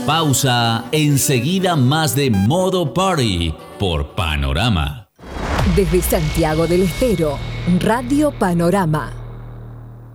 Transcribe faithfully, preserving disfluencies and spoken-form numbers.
Pausa, enseguida más de Modo Party por Panorama. Desde Santiago del Estero, Radio Panorama.